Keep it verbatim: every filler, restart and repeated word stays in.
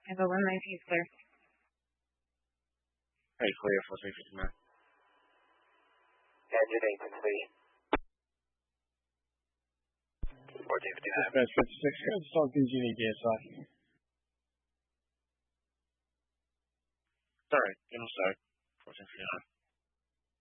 Tango one nineteen is clear. Hey, clear for three fifty-nine. Engine agency. fourteen fifty-nine. Dispatch fifty-six, go to Stockton G D S I. Sorry, you know, sorry. fourteen fifty-nine.